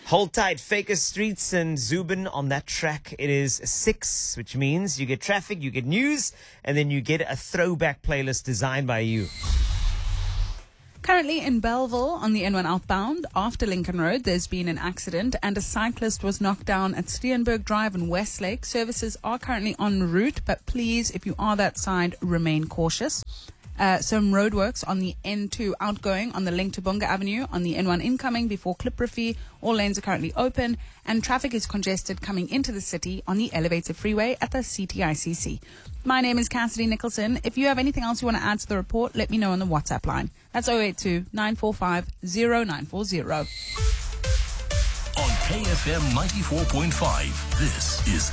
Hold tight, Faker Streets and Zubin on that track. It is 6, which means you get traffic, you get news, and then you get a throwback playlist designed by you. Currently in Belleville on the N1 outbound, after Lincoln Road, there's been an accident and a cyclist was knocked down at Steenberg Drive in Westlake. Services are currently en route, but please, if you are that side, remain cautious. Some roadworks on the N2 outgoing on the link to Bunga Avenue, on the N1 incoming before Klipriffy. All lanes are currently open and traffic is congested coming into the city on the elevated freeway at the CTICC. My name is Cassidy Nicholson. If you have anything else you want to add to the report, let me know on the WhatsApp line. That's 082-945-0940. On KFM 94.5, this is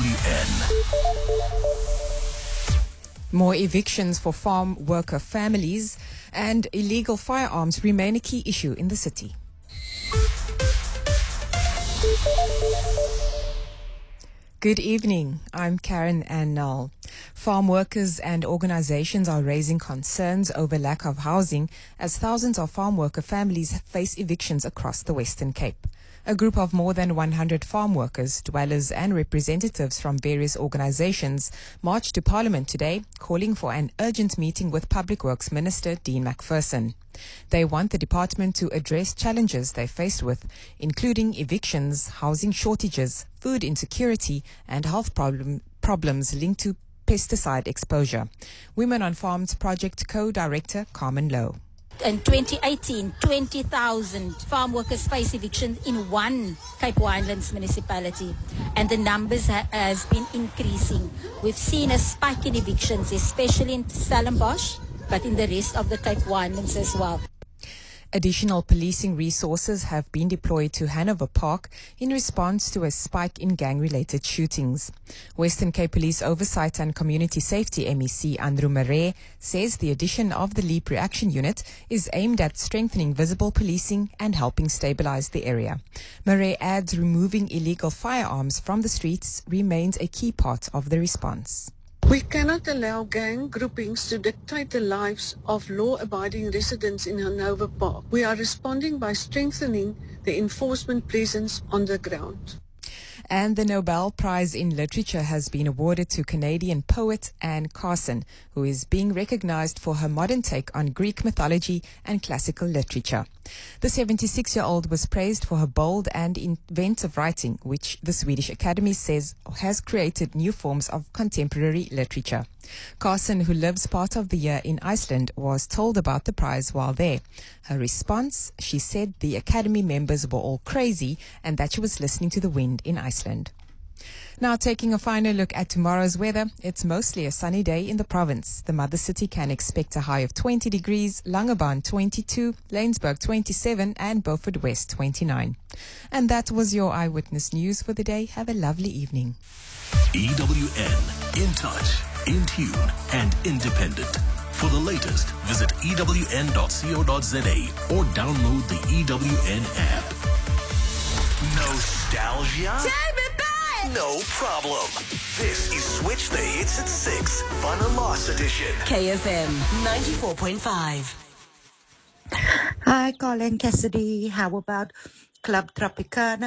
EWN. More evictions for farm worker families and illegal firearms remain a key issue in the city. Good evening. I'm Karen Annal. Farm workers and organizations are raising concerns over lack of housing as thousands of farm worker families face evictions across the Western Cape. A group of more than 100 farm workers, dwellers and representatives from various organizations marched to Parliament today, calling for an urgent meeting with Public Works Minister Dean McPherson. They want the department to address challenges they faced with, including evictions, housing shortages, food insecurity and health problems linked to pesticide exposure. Women on Farms Project Co-Director Carmen Lowe. In 2018, 20,000 farm workers face eviction in one Cape Winelands municipality, and the numbers has been increasing. We've seen a spike in evictions, especially in Stellenbosch, but in the rest of the Cape Winelands as well. Additional policing resources have been deployed to Hanover Park in response to a spike in gang-related shootings. Western Cape Police Oversight and Community Safety MEC Andrew Murray says the addition of the Leap Reaction Unit is aimed at strengthening visible policing and helping stabilize the area. Murray adds removing illegal firearms from the streets remains a key part of the response. We cannot allow gang groupings to dictate the lives of law-abiding residents in Hanover Park. We are responding by strengthening the enforcement presence on the ground. And the Nobel Prize in Literature has been awarded to Canadian poet Anne Carson, who is being recognized for her modern take on Greek mythology and classical literature. The 76-year-old was praised for her bold and inventive writing, which the Swedish Academy says has created new forms of contemporary literature. Carson, who lives part of the year in Iceland, was told about the prize while there. Her response, she said the Academy members were all crazy and that she was listening to the wind in Iceland. Now taking a final look at tomorrow's weather, it's mostly a sunny day in the province. The mother city can expect a high of 20 degrees, Langebaan 22, Laingsburg 27 and Beaufort West 29. And that was your Eyewitness News for the day. Have a lovely evening. EWN, in touch, in tune and independent. For the latest, visit ewn.co.za or download the EWN app. Nostalgia? Take me back! No problem. This is Switch the Hits at 6, Fun and Loss Edition. KFM 94.5. Hi, Colin Cassidy. How about Club Tropicana?